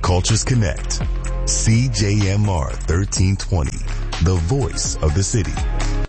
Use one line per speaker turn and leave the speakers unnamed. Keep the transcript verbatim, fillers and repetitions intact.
Cultures Connect. C J M R thirteen twenty, the voice of the city.